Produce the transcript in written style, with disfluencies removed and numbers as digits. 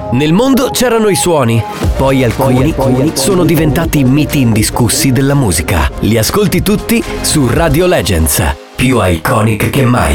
Nel mondo c'erano i suoni, poi alcuni sono diventati miti indiscussi della musica. Li ascolti tutti su Radio Legends, più iconic che mai.